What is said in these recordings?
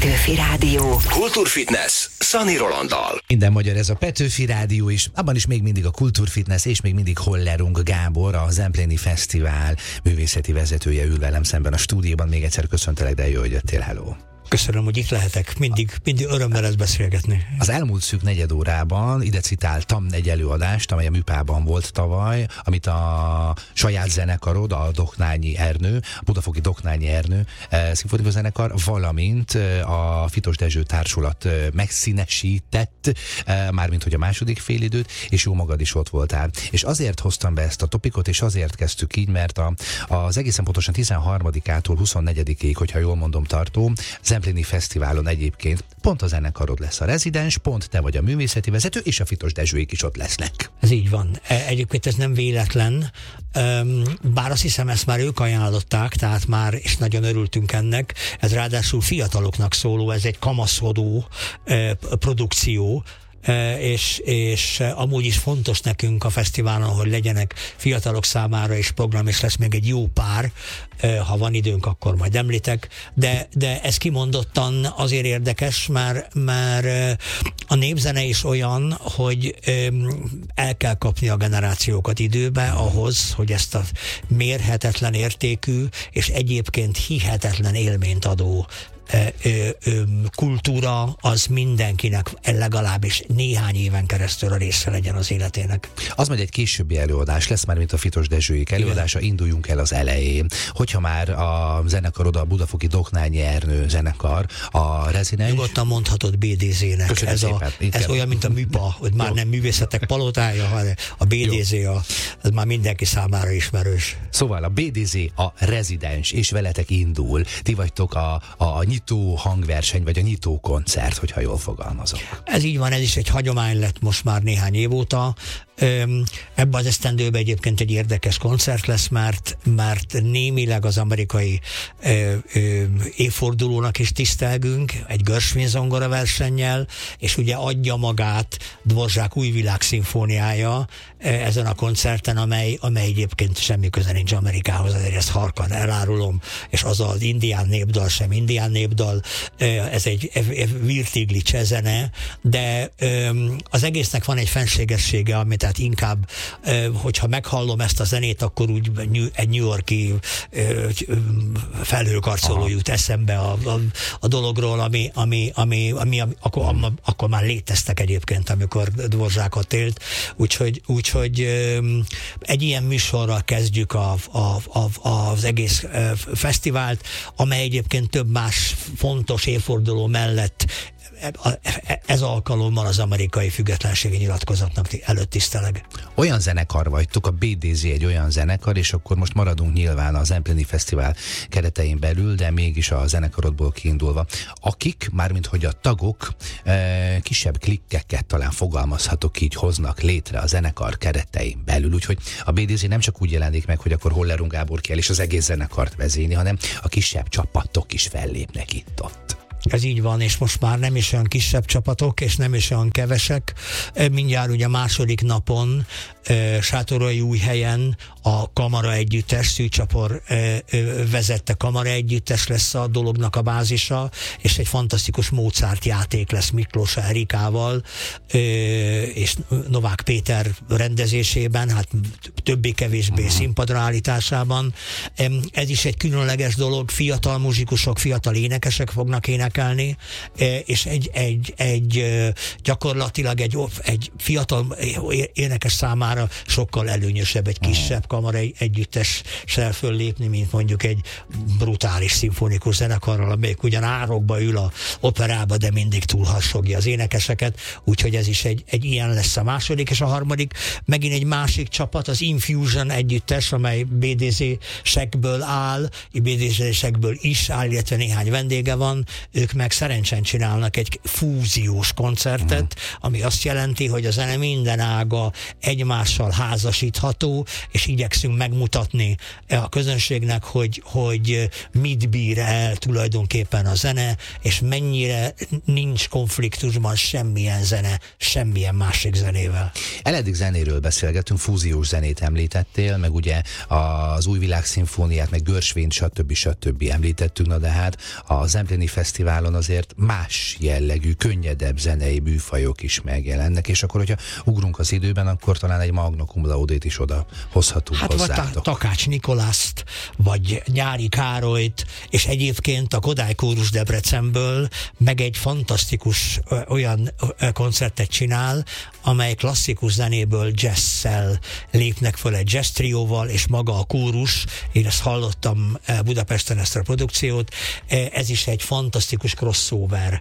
Petőfi Rádió. Kultúrfitness Szani Rolanddal. Minden magyar, ez a Petőfi Rádió is. Abban is még mindig a Kultúrfitness, és még mindig Hollerung Gábor, a Zempléni Fesztivál művészeti vezetője ül velem szemben a stúdióban. Még egyszer köszöntelek, de jó, hogy jöttél, hello. Köszönöm, hogy itt lehetek. Mindig örömmel lesz beszélgetni. Az elmúlt szűk negyed órában ide citáltam egy előadást, amely a Műpában volt tavaly, amit a saját zenekarod, a Doknányi Ernő, a Budafoki Doknányi Ernő szimfonikus zenekar, valamint a Fitos Dezső társulat megszínesített, mármint hogy a második félidőt, és jó magad is ott voltál. És azért hoztam be ezt a topikot, és azért kezdtük így, mert az egészen pontosan 13-ától 24-ig, hogyha jól mondom, tartó Zempléni Fesztiválon egyébként pont a zenekarod lesz a rezidens, pont te vagy a művészeti vezető, és a Fitos Dezsőik is ott lesznek. Ez így van. Egyébként ez nem véletlen, bár azt hiszem, ezt már ők ajánlották, tehát már, és nagyon örültünk ennek, ez ráadásul fiataloknak szóló, ez egy kamaszodó produkció, és amúgy is fontos nekünk a fesztiválon, hogy legyenek fiatalok számára is program, és lesz még egy jó pár, ha van időnk, akkor majd említek, de ez kimondottan azért érdekes, mert a népzene is olyan, hogy el kell kapni a generációkat időbe ahhoz, hogy ezt a mérhetetlen értékű, és egyébként hihetetlen élményt adó kultúra az mindenkinek legalábbis néhány éven keresztül a része legyen az életének. Az majd egy későbbi előadás lesz, már mint a Fitos Dezsőik előadása, induljunk el az elején. Hogyha már a zenekarod, a Budafoki Doknányi Ernő zenekar, a rezidens... Nyugodtan mondhatod BDZ-nek. Ez olyan, mint a műpa, hogy már nem művészetek palotája, hanem a BDZ, ez már mindenki számára ismerős. Szóval a BDZ a rezidens, és veletek indul. Ti vagytok a nyitó hangverseny, vagy a nyitó koncert, hogyha jól fogalmazok. Ez így van, ez is egy hagyomány lett most már néhány év óta. Ebben az esztendőben egyébként egy érdekes koncert lesz, mert némileg az amerikai évfordulónak is tisztelgünk, egy Gershwin zongora versennyel, és ugye adja magát Dvorzsák új világszimfóniája ezen a koncerten, amely egyébként semmi köze nincs Amerikához, azért ezt halkan elárulom, és az az indián népdal sem indián népdal, ez egy virtigli csezene, de az egésznek van egy fenségessége, ami tehát inkább, hogyha meghallom ezt a zenét, akkor úgy egy New York-i felhőkarcoló jut eszembe a dologról, ami akkor már léteztek egyébként, amikor Dvorzsákat élt. Úgyhogy egy ilyen műsorral kezdjük az egész fesztivált, amely egyébként több más fontos évforduló mellett ez alkalommal az amerikai függetlenségi nyilatkozatnak előtt tiszteleg. Olyan zenekar vagytok, a BDZ egy olyan zenekar, és akkor most maradunk nyilván a Zempléni Fesztivál keretein belül, de mégis a zenekarodból kiindulva, akik, mármint hogy a tagok, kisebb klikkeket talán fogalmazhatok így, hoznak létre a zenekar keretein belül, úgyhogy a BDZ nem csak úgy jelenik meg, hogy akkor Hollerung Gábor kell és az egész zenekart vezényli, hanem a kisebb csapatok is fellépnek itt-ott. Ez így van, és most már nem is olyan kisebb csapatok, és nem is olyan kevesek. Mindjárt ugye a második napon Sátoraljaújhelyen a kamara együttes, Szűcsapor vezette kamara együttes lesz a dolognak a bázisa, és egy fantasztikus Mozart játék lesz Miklós Erikával, és Novák Péter rendezésében, hát többé-kevésbé színpadra állításában. Ez is egy különleges dolog, fiatal muzsikusok, fiatal énekesek fognak énekelni, és gyakorlatilag egy fiatal énekes számára sokkal előnyösebb egy kisebb kamara együttessel föllépni, mint mondjuk egy brutális szimfonikus zenekarral, amelyik ugyan árokba ül a operába, de mindig túlharsogja az énekeseket, úgyhogy ez is egy ilyen lesz a második, és a harmadik megint egy másik csapat, az Infusion együttes, amely BDZ-sekből áll, BDZ-sekből is áll, illetve néhány vendége van, ők meg szerencsén csinálnak egy fúziós koncertet, ami azt jelenti, hogy a zene minden ága egymással házasítható, és igyekszünk megmutatni a közönségnek, hogy mit bír el tulajdonképpen a zene, és mennyire nincs konfliktusban semmilyen zene, semmilyen másik zenével. Eddig zenéről beszélgetünk, fúziós zenét említettél, meg ugye az új világszimfóniát, meg Gershwint, stb. Említettünk, na de hát a Zempléni Fesztivál fesztiválon azért más jellegű, könnyedebb zenei műfajok is megjelennek, és akkor, hogyha ugrunk az időben, akkor talán egy Magna Cum Laude-t is oda hozhatunk hozzátok. Vagy Takács Nikolászt, vagy Nyári Károlyt, és egyébként a Kodály Kórus Debrecenből meg egy fantasztikus olyan koncertet csinál, amely klasszikus zenéből jazz-szel lépnek föl egy jazz trióval, és maga a kórus, én ezt hallottam Budapesten, ezt a produkciót, ez is egy fantasztikus crossover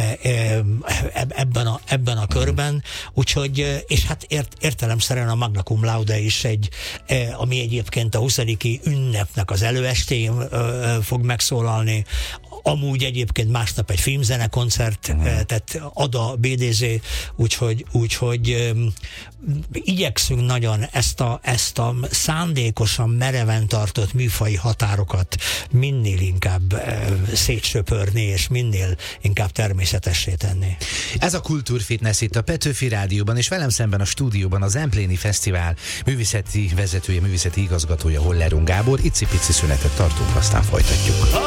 ebben a körben, úgyhogy, és hát értelemszerűen a Magna Cum Laude is ami egyébként a 20. ünnepnek az előestén fog megszólalni, amúgy egyébként másnap egy filmzenekoncertet ad a BDZ, úgyhogy igyekszünk nagyon ezt a szándékosan mereven tartott műfai határokat minél inkább szétsöpörni, és minél inkább természetessé tenni. Ez a Kultúrfitness itt a Petőfi Rádióban, és velem szemben a stúdióban az Empléni Fesztivál művészeti vezetője, művészeti igazgatója Holler Gábor. Icipici szünetet tartunk, aztán folytatjuk.